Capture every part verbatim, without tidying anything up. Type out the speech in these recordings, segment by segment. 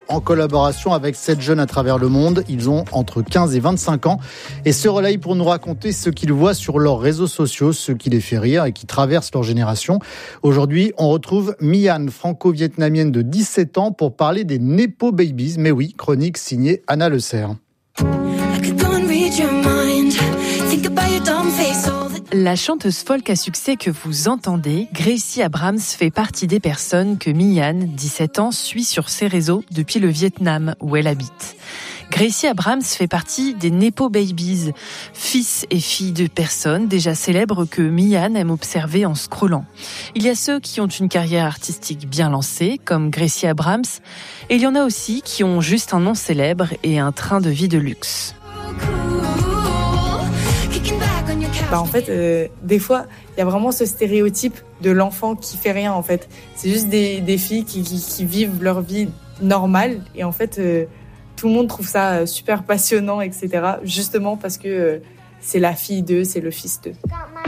en collaboration avec sept jeunes à travers le monde. Ils ont entre quinze et vingt-cinq ans et se relayent pour nous raconter ce qu'ils voient sur leurs réseaux sociaux, ce qui les fait rire et qui traverse leur génération. Aujourd'hui, on retrouve Mian, franco-vietnamienne de dix-sept ans, pour parler des Nepo Babies. Mais oui, chronique signée Anna Le Serre. La chanteuse folk à succès que vous entendez, Gracie Abrams, fait partie des personnes que Mian, dix-sept ans, suit sur ses réseaux depuis le Vietnam où elle habite. Gracie Abrams fait partie des Nepo Babies, fils et filles de personnes déjà célèbres que Mian aime observer en scrollant. Il y a ceux qui ont une carrière artistique bien lancée, comme Gracie Abrams, et il y en a aussi qui ont juste un nom célèbre et un train de vie de luxe. Bah en fait, euh, des fois, il y a vraiment ce stéréotype de l'enfant qui fait rien, en fait. C'est juste des, des filles qui, qui, qui vivent leur vie normale. Et en fait, euh, tout le monde trouve ça super passionnant, et cetera. Justement parce que euh, c'est la fille d'eux, c'est le fils d'eux.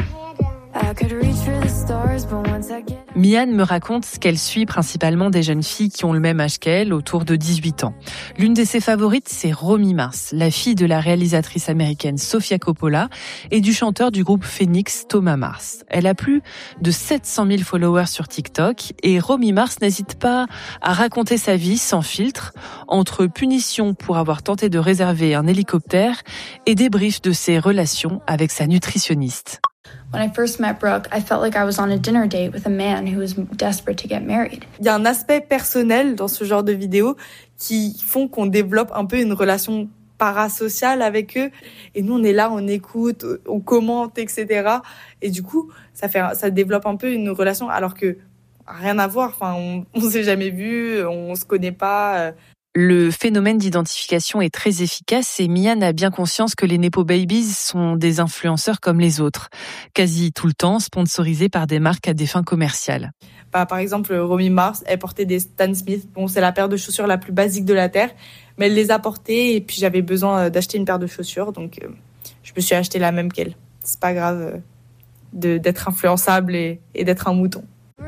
Mian me raconte qu'elle suit principalement des jeunes filles qui ont le même âge qu'elle, autour de dix-huit ans. L'une de ses favorites, c'est Romy Mars, la fille de la réalisatrice américaine Sofia Coppola et du chanteur du groupe Phoenix, Thomas Mars. Elle a plus de sept cent mille followers sur TikTok et Romy Mars n'hésite pas à raconter sa vie sans filtre, entre punitions pour avoir tenté de réserver un hélicoptère et débriefs de ses relations avec sa nutritionniste. When I first met Brooke, I felt like I was on a dinner date with a man who was desperate to get married. Il y a un aspect personnel dans ce genre de vidéos qui font qu'on développe un peu une relation parasociale avec eux. Et nous, on est là, on écoute, on commente, et cetera. Et du coup, ça fait, ça développe un peu une relation alors que rien à voir. Enfin, on, on s'est jamais vu, on se connaît pas. Le phénomène d'identification est très efficace et Mian a bien conscience que les Nepo Babies sont des influenceurs comme les autres, quasi tout le temps sponsorisés par des marques à des fins commerciales. Bah, par exemple, Romy Mars, elle portait des Stan Smith. Bon, c'est la paire de chaussures la plus basique de la Terre, mais elle les a portées et puis j'avais besoin d'acheter une paire de chaussures, donc euh, je me suis acheté la même qu'elle. C'est pas grave euh, de, d'être influençable et, et d'être un mouton.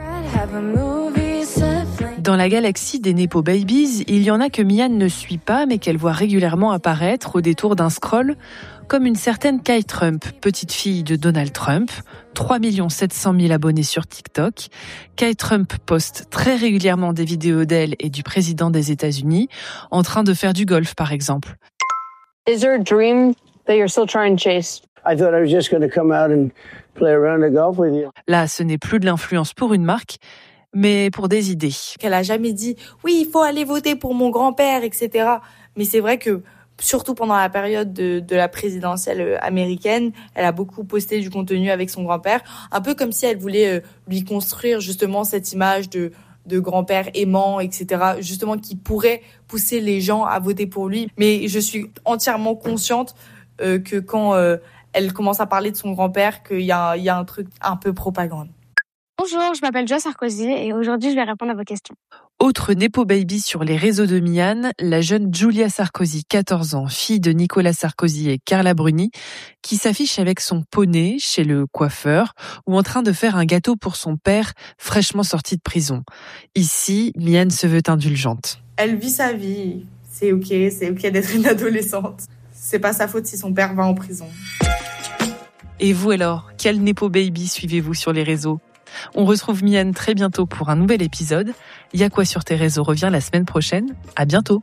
Dans la galaxie des Nepo Babies, il y en a que Mian ne suit pas, mais qu'elle voit régulièrement apparaître au détour d'un scroll, comme une certaine Kai Trump, petite fille de Donald Trump, trois millions sept cent mille abonnés sur TikTok. Kai Trump poste très régulièrement des vidéos d'elle et du président des États-Unis, en train de faire du golf par exemple. Is there a dream that you're still trying to chase? I thought I was just going to come out and play around the golf with you. Là, ce n'est plus de l'influence pour une marque, mais pour des idées. Qu'elle a jamais dit « oui, il faut aller voter pour mon grand-père », et cetera. Mais c'est vrai que, surtout pendant la période de, de la présidentielle américaine, elle a beaucoup posté du contenu avec son grand-père, un peu comme si elle voulait euh, lui construire justement cette image de, de grand-père aimant, et cetera, justement qui pourrait pousser les gens à voter pour lui. Mais je suis entièrement consciente euh, que quand euh, elle commence à parler de son grand-père, qu'il y a, il y a un truc un peu propagande. Bonjour, je m'appelle Joa Sarkozy et aujourd'hui je vais répondre à vos questions. Autre Nepo Baby sur les réseaux de Mian, la jeune Julia Sarkozy, quatorze ans, fille de Nicolas Sarkozy et Carla Bruni, qui s'affiche avec son poney chez le coiffeur ou en train de faire un gâteau pour son père fraîchement sorti de prison. Ici, Mian se veut indulgente. Elle vit sa vie, c'est ok, c'est ok d'être une adolescente. C'est pas sa faute si son père va en prison. Et vous alors, quel Nepo Baby suivez-vous sur les réseaux ? On retrouve Mian très bientôt pour un nouvel épisode. Y'a quoi sur tes réseaux revient la semaine prochaine. À bientôt.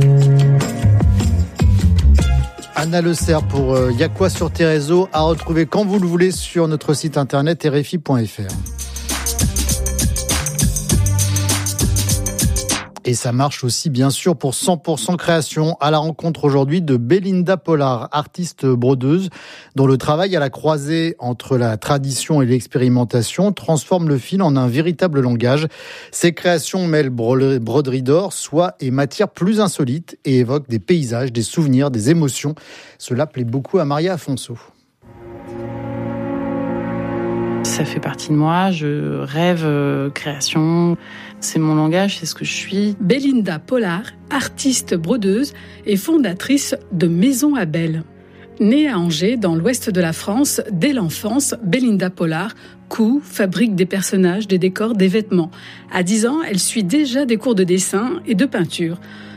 Anna Le Serre pour euh, Y'a quoi sur tes réseaux, à retrouver quand vous le voulez sur notre site internet R F I point F R. Et ça marche aussi bien sûr pour cent pour cent création, à la rencontre aujourd'hui de Belinda Pollard, artiste brodeuse dont le travail à la croisée entre la tradition et l'expérimentation transforme le fil en un véritable langage. Ses créations mêlent broderie d'or, soie et matières plus insolites et évoquent des paysages, des souvenirs, des émotions. Cela plaît beaucoup à Maria Afonso. Ça fait partie de moi, je rêve euh, création, c'est mon langage, c'est ce que je suis. Belinda Pollard, artiste brodeuse et fondatrice de Maison à Belle. Née à Angers, dans l'ouest de la France, dès l'enfance, Belinda Pollard coud, fabrique des personnages, des décors, des vêtements. À dix ans, elle suit déjà des cours de dessin et de peinture.